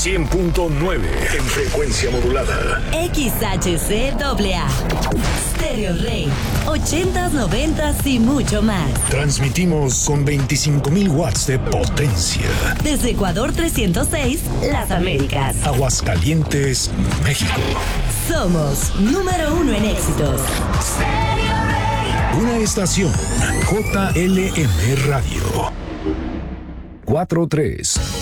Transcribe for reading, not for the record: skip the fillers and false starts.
100.9 en frecuencia modulada. XHCAA. Stereo Rey. 80s, 90s y mucho más. Transmitimos con 25,000 watts de potencia. Desde Ecuador 306, Las Américas. Aguascalientes, México. Somos número 1 en éxitos. Una estación JLM Radio. 4-3.